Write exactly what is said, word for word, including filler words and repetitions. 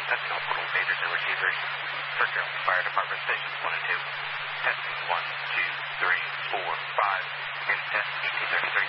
testing multiple pagers and receivers. First Fire Department Stations one and two. Testing one, two.